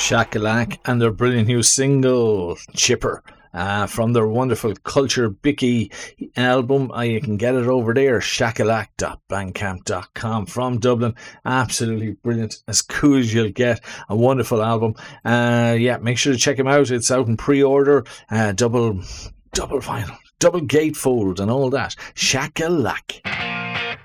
Shakalak and their brilliant new single, Chipper. From their wonderful Culture Bicky album. You can get it over there, shakalak.bandcamp.com from Dublin. Absolutely brilliant, as cool as you'll get. A wonderful album. Make sure to check him out. It's out in pre-order. Double vinyl, double gatefold and all that. Shakalak.